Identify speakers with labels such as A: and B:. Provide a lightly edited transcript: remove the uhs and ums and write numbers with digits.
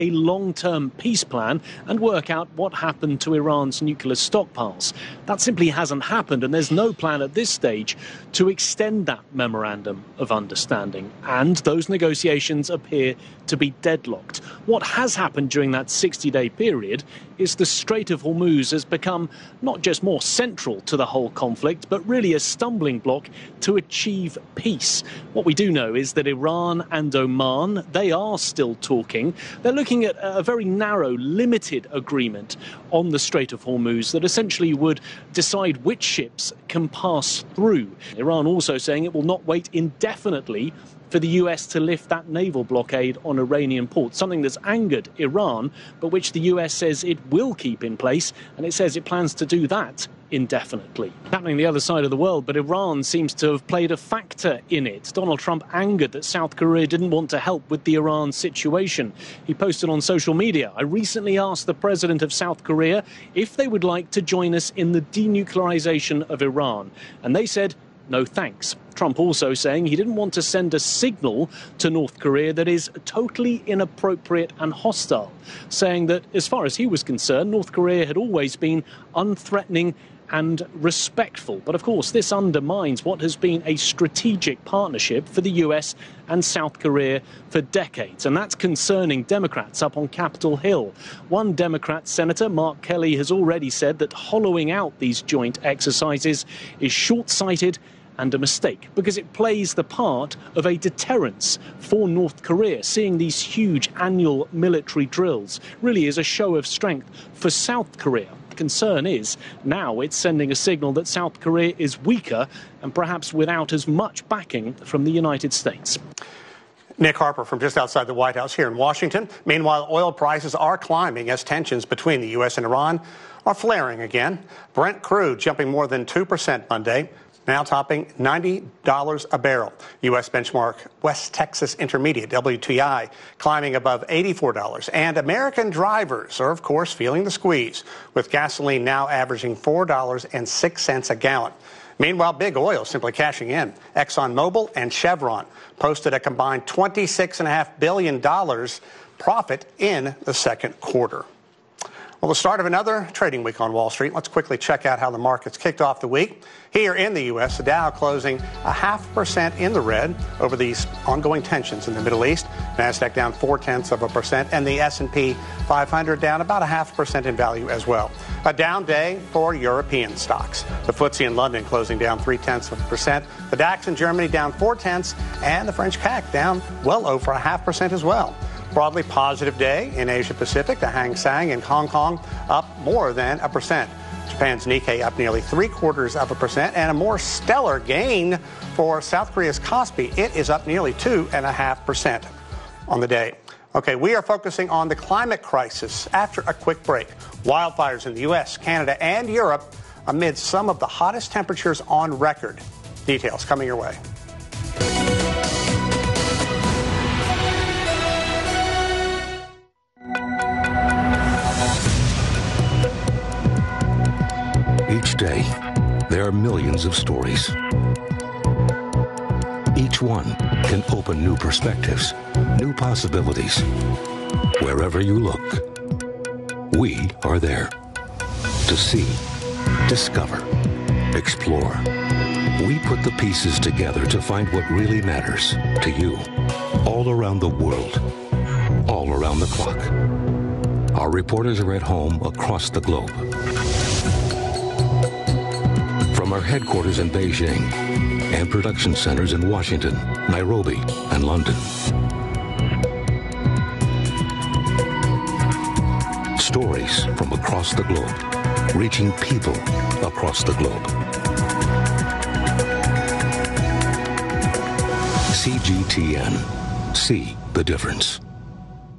A: a long-term peace plan and work out what happened to Iran's nuclear stockpiles. That simply hasn't happened, and there's no plan at this stage to extend that memorandum of understanding. And those negotiations appear to be deadlocked. What has happened during that 60-day period is the Strait of Hormuz has become not just more central to the whole conflict, but really a stumbling block to achieve peace. What we do know is that Iran and Oman, they are still talking. They're looking at a very narrow, limited agreement on the Strait of Hormuz that essentially would decide which ships can pass through. Iran also saying it will not wait indefinitely for the US to lift that naval blockade on Iranian ports, something that's angered Iran, but which the US says it will keep in place, and it says it plans to do that indefinitely. Happening the other side of the world, but Iran seems to have played a factor in it. Donald Trump angered that South Korea didn't want to help with the Iran situation. He posted on social media, "I recently asked the president of South Korea if they would like to join us in the denuclearization of Iran, and they said, no thanks." Trump also saying he didn't want to send a signal to North Korea that is totally inappropriate and hostile, saying that as far as he was concerned, North Korea had always been unthreatening and respectful. But of course, this undermines what has been a strategic partnership for the US and South Korea for decades. And that's concerning Democrats up on Capitol Hill. One Democrat senator, Mark Kelly, has already said that hollowing out these joint exercises is short-sighted and a mistake, because it plays the part of a deterrence for North Korea. Seeing these huge annual military drills really is a show of strength for South Korea. The concern is now it's sending a signal that South Korea is weaker and perhaps without as much backing from the United States.
B: Nick Harper from just outside the White House here in Washington. Meanwhile, oil prices are climbing as tensions between the U.S. and Iran are flaring again. Brent crude jumping more than 2% Monday, now topping $90 a barrel. U.S. benchmark West Texas Intermediate, WTI, climbing above $84. And American drivers are, of course, feeling the squeeze, with gasoline now averaging $4.06 a gallon. Meanwhile, big oil simply cashing in. ExxonMobil and Chevron posted a combined $26.5 billion profit in the second quarter. Well, the start of another trading week on Wall Street. Let's quickly check out how the markets kicked off the week. Here in the U.S., the Dow closing 0.5% in the red over these ongoing tensions in the Middle East. NASDAQ down 0.4%, and the S&P 500 down about 0.5% in value as well. A down day for European stocks. The FTSE in London closing down 0.3%. The DAX in Germany down 0.4%, and the French CAC down well over 0.5% as well. Broadly positive day in Asia Pacific. The Hang Seng in Hong Kong up more than 1%. Japan's Nikkei up nearly 0.75%, and a more stellar gain for South Korea's Kospi. It is up nearly 2.5% on the day. Okay, we are focusing on the climate crisis after a quick break. Wildfires in the U.S., Canada, and Europe amid some of the hottest temperatures on record. Details coming your way.
C: Each day, there are millions of stories. Each one can open new perspectives, new possibilities. Wherever you look, we are there to see, discover, explore. We put the pieces together to find what really matters to you, all around the world, all around the clock. Our reporters are at home across the globe. From our headquarters in Beijing and production centers in Washington, Nairobi, and London. Stories from across the globe, reaching people across the globe. CGTN. See the difference.